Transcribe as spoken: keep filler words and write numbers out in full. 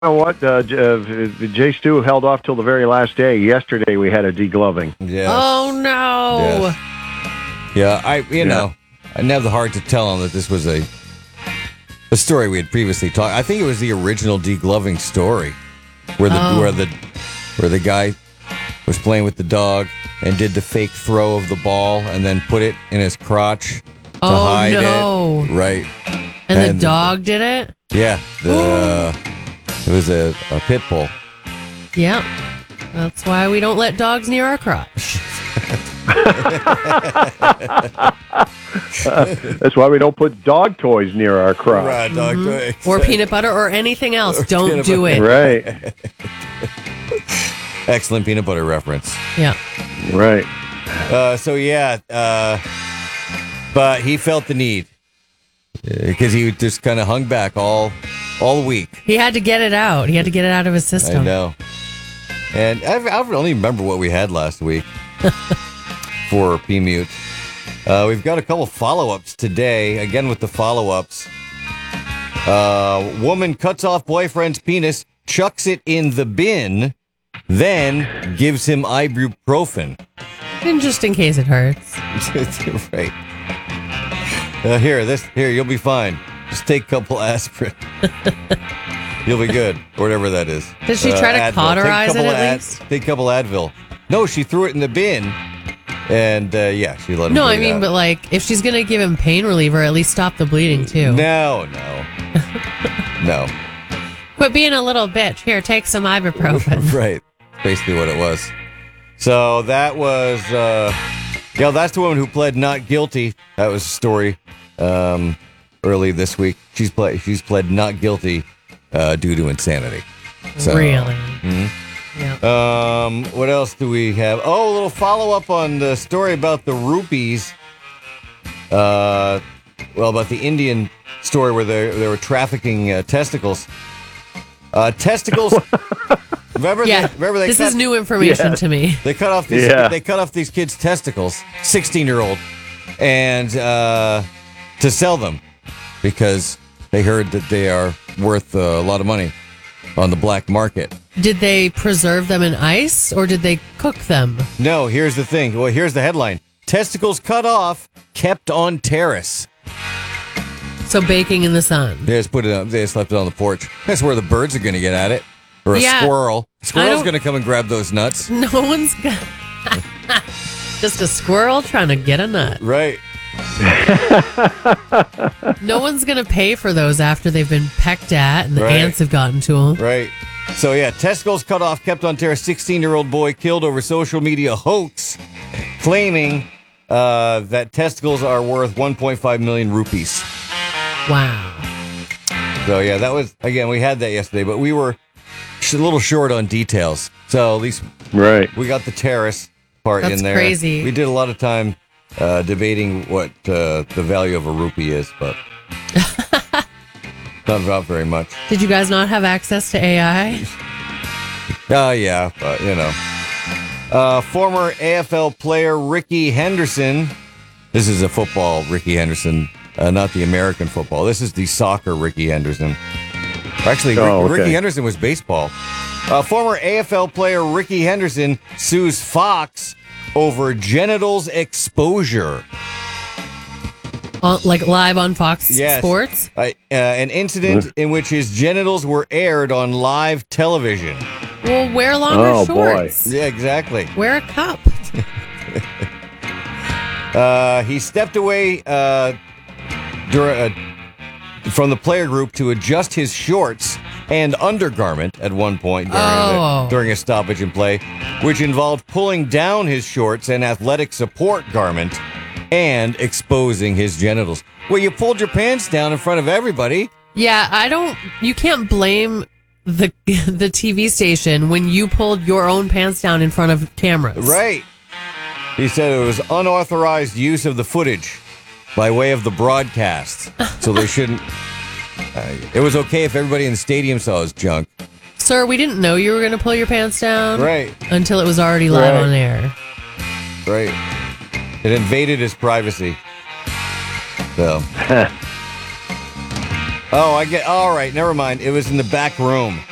know what? Uh, uh, Jay Stu held off till the very last day. Yesterday we had a degloving. Yes. Oh no. Yes. Yeah, I you yeah. know I didn't have the heart to tell him that this was a a story we had previously talked. I think it was the original degloving story, where the oh. where the where the guy was playing with the dog and did the fake throw of the ball and then put it in his crotch to oh, hide no. it. Right. And, and the dog the, did it? Yeah. The uh, it was a, a pit bull. Yeah. That's why we don't let dogs near our crotch. uh, that's why we don't put dog toys near our crotch. Right, dog mm-hmm. toys. Or peanut butter or anything else. Or don't do butter. it. Right. Excellent peanut butter reference. Yeah. Right. Uh, so, yeah. Uh, but he felt the need. Because uh, he just kind of hung back all all week. He had to get it out. He had to get it out of his system. I know. And I, I don't even remember what we had last week for P-Mute. Uh, we've got a couple follow-ups today. Again with the follow-ups. Uh, woman cuts off boyfriend's penis, chucks it in the bin, then gives him ibuprofen. Just in case it hurts. Right. Uh, here, this here, you'll be fine. Just take a couple aspirin. You'll be good, or whatever that is. Did she try uh, to cauterize it at ad, least? Take a couple Advil. No, she threw it in the bin, and uh, yeah, she let him. No, I mean, out. But like, if she's gonna give him pain reliever, at least stop the bleeding too. No, no, no. Quit being a little bitch. Here, take some ibuprofen. Right, basically what it was. So that was, uh, yeah, that's the woman who pled not guilty. That was a story um, early this week. She's pled, she's pled not guilty uh, due to insanity. So, really? Mm-hmm. Yeah. Um, what else do we have? Oh, a little follow up on the story about the rupees. Uh, well, about the Indian story where they they were trafficking uh, testicles. Uh, testicles. remember? Yeah. They, remember they this cut, is new information yeah. to me. They cut off these. Yeah. They cut off these kids' testicles, sixteen year old, and uh, to sell them because they heard that they are worth uh, a lot of money on the black market. Did they preserve them in ice or did they cook them? No, here's the thing. Well, here's the headline. Testicles cut off, kept on terrace. So baking in the sun. They just put it up. They just left it on the porch. That's where the birds are going to get at it. Or a yeah, squirrel. A squirrel's going to come and grab those nuts. No one's going just a squirrel trying to get a nut. Right. No one's going to pay for those after they've been pecked at and the right. ants have gotten to them. Right. So, yeah, testicles cut off, kept on terrace. sixteen-year-old boy killed over social media hoax, claiming uh, that testicles are worth one point five million rupees. Wow. So, yeah, that was, again, we had that yesterday, but we were a little short on details. So, at least right. we got the terrace part That's in there. Crazy. We did a lot of time uh, debating what uh, the value of a rupee is, but not about very much. Did you guys not have access to A I? Oh, uh, yeah, but, you know. Uh, former A F L player Ricky Henderson. This is a football Ricky Henderson. Uh, not the American football. This is the soccer Ricky Henderson. Actually, oh, Rick, okay. Ricky Henderson was baseball. Uh, former A F L player Ricky Henderson sues Fox over genitals exposure. Uh, like live on Fox yes. Sports? Uh, uh, an incident in which his genitals were aired on live television. Well, wear longer oh, shorts. Boy. Yeah, exactly. Wear a cup. uh, he stepped away uh, during, uh, from the player group to adjust his shorts and undergarment at one point during, oh. the, during a stoppage in play, which involved pulling down his shorts and athletic support garment and exposing his genitals. Well, you pulled your pants down in front of everybody. Yeah, I don't. You can't blame the the T V station when you pulled your own pants down in front of cameras. Right. He said it was unauthorized use of the footage by way of the broadcast, so they shouldn't. Uh, it was okay if everybody in the stadium saw his junk. Sir, we didn't know you were going to pull your pants down. Right. Until it was already live right. on air. Right. It invaded his privacy. So. Oh, I get. All right, never mind. It was in the back room.